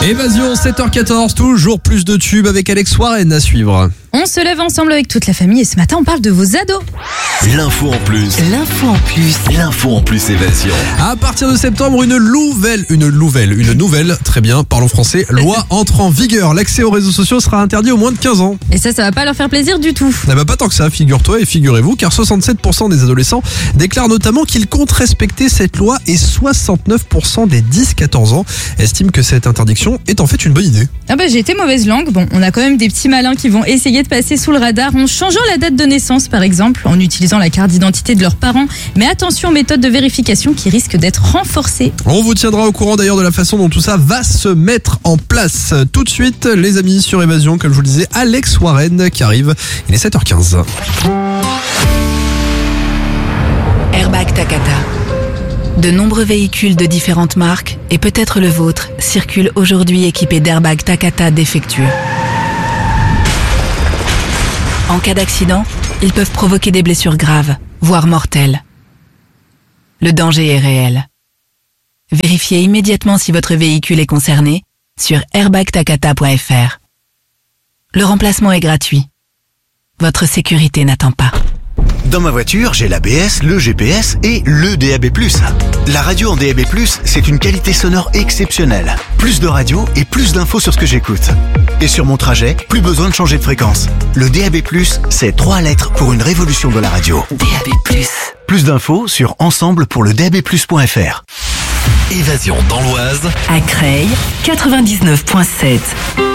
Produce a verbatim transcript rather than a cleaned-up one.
Évasion, sept heures quatorze, toujours plus de tubes avec Alex Warren à suivre. On se lève ensemble avec toute la famille et ce matin on parle de vos ados. L'info en plus. L'info en plus. L'info en plus évasion. À partir de septembre, une nouvelle, une nouvelle, une nouvelle, très bien, parlons français, loi entre en vigueur. L'accès aux réseaux sociaux sera interdit aux moins de quinze ans. Et ça, ça va pas leur faire plaisir du tout. Eh ben pas tant que ça, figure-toi et figurez-vous, car soixante-sept pour cent des adolescents déclarent notamment qu'ils comptent respecter cette loi et soixante-neuf pour cent des dix quatorze ans estiment que cette interdiction est en fait une bonne idée. Ah bah j'ai été mauvaise langue. Bon, on a quand même des petits malins qui vont essayer de passer sous le radar en changeant la date de naissance par exemple, en utilisant la carte d'identité de leurs parents. Mais attention aux méthodes de vérification qui risquent d'être renforcées. On vous tiendra au courant d'ailleurs de la façon dont tout ça va se mettre en place. Tout de suite, les amis, sur Évasion, comme je vous le disais, Alex Warren qui arrive. Il est sept heures quinze. Airbag Takata. De nombreux véhicules de différentes marques, et peut-être le vôtre, circulent aujourd'hui équipés d'airbags Takata défectueux. En cas d'accident, ils peuvent provoquer des blessures graves, voire mortelles. Le danger est réel. Vérifiez immédiatement si votre véhicule est concerné sur airbag takata point f r. Le remplacement est gratuit. Votre sécurité n'attend pas. Dans ma voiture, j'ai l'A B S, le G P S et le D A B plus. La radio en D A B plus, c'est une qualité sonore exceptionnelle. Plus de radio et plus d'infos sur ce que j'écoute. Et sur mon trajet, plus besoin de changer de fréquence. Le D A B plus, c'est trois lettres pour une révolution de la radio. D A B plus. Plus d'infos sur ensemble pour le d a b plus point f r. Évasion dans l'Oise. À Creil, quatre-vingt-dix-neuf virgule sept.